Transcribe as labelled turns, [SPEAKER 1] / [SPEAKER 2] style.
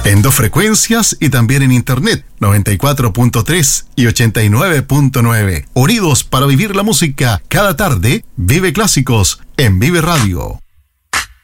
[SPEAKER 1] en 2 frecuencias y también en internet, 94.3 y 89.9. Unidos para vivir la música. Cada tarde, vive clásicos en Vive Radio.